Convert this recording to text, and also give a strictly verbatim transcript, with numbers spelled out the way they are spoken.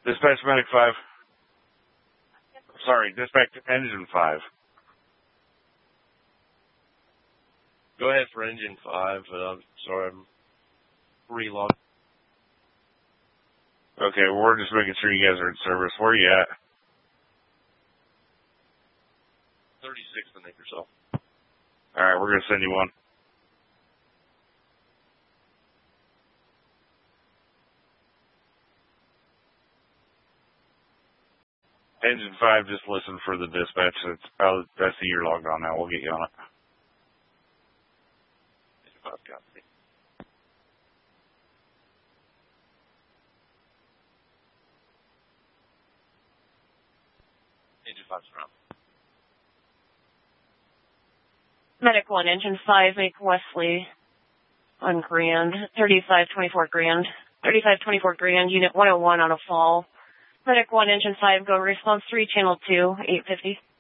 Dispatch Medic five. Sorry, dispatch Engine five. Go ahead for Engine five. Uh, sorry, I'm reloading. Okay, well, we're just making sure you guys are in service. Where are you at? thirty-six, I think, or so. Alright, we're going to send you one. Engine five, just listen for the dispatch. It's, I'll, I see you're logged on now. We'll get you on it. Engine five, got me. Engine five's around. Medic one, Engine five, make Wesley on Grand. thirty-five twenty-four Grand. thirty-five twenty-four Grand, Unit one oh one on a fall. Medic one, Engine five, go response three, Channel two, eight fifty.